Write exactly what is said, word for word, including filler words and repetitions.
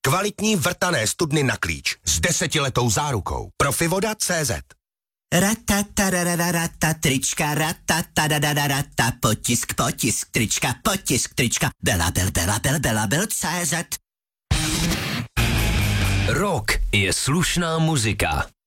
Kvalitní vrtané studny na klíč s desetiletou zárukou. Profivoda tečka cé zet. Ratatarararata, trička, ratatadadadata, potisk, potisk, trička, potisk, trička, belabel, belabel, belabel, cé zet. Rock je slušná muzika.